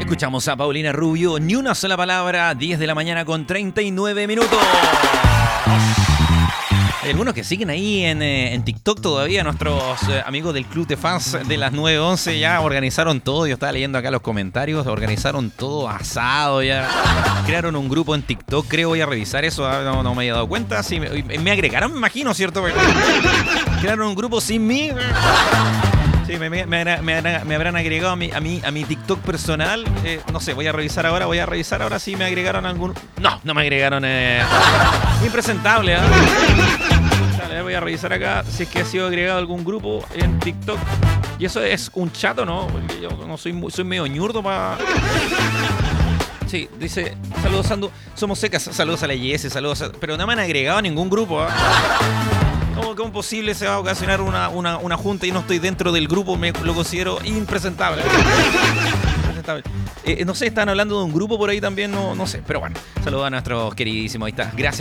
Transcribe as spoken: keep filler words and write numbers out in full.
Escuchamos a Paulina Rubio, ni una sola palabra, diez de la mañana con treinta y nueve minutos. Hay algunos que siguen ahí en, eh, en TikTok todavía. Nuestros eh, amigos del Club de Fans de las nueve once ya organizaron todo. Yo estaba leyendo acá los comentarios. Organizaron todo asado ya. Crearon un grupo en TikTok. Creo voy a revisar eso. No, no me había dado cuenta. Sí, me, me agregaron, me imagino, ¿cierto? Crearon un grupo sin mí. Sí, me, me, me, me, me habrán agregado a mi, a mi, a mi TikTok personal. Eh, no sé, voy a revisar ahora. Voy a revisar ahora si me agregaron algún... No, no me agregaron. Eh... Impresentable, ¿eh? Dale, voy a revisar acá si es que ha sido agregado algún grupo en TikTok. Y eso es un chato, ¿no? Porque yo no soy, muy, soy medio ñurdo para... Sí, dice, saludos Sandu, somos secas, saludos a la Y S, saludos a... Pero no me han agregado a ningún grupo, ¿eh? ¿Cómo, ¿Cómo posible se va a ocasionar una, una, una junta y no estoy dentro del grupo? Me lo considero impresentable. Impresentable. Eh, no sé, están hablando de un grupo por ahí también, no, no sé. Pero bueno, saludos a nuestros queridísimos. Ahí está. Gracias.